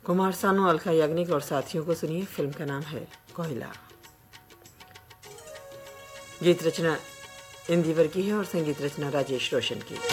कुमार सानू, अलका याग्निक और साथियों को सुनिए। फिल्म का नाम है कोयला। गीत रचना इंदिवर की है और संगीत रचना राजेश रोशन की।